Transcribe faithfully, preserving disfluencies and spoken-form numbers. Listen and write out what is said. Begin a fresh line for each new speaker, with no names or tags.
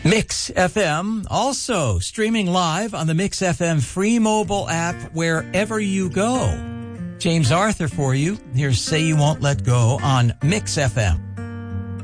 Mix F M, also streaming live on the Mix F M free mobile app wherever you go. James Arthur for you. Here's Say You Won't Let Go on Mix F M.